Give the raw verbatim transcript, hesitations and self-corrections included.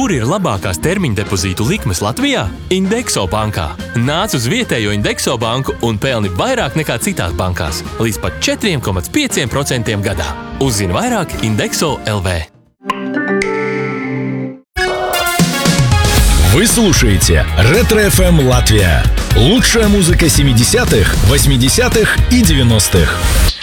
Kur ir labākās termiņa depozītu likmes Latvijā? Indexo bankā. Nāc uz vietējo Indexo banku un pelni vairāk nekā citās bankās. Līdz pat četri komats pieci procenti gadā. Uzzini vairāk Indexo L V. Вы слушаете Ретро-эф эм Латвия. Лучшая музыка семидесятых, восьмидесятых и девяностых.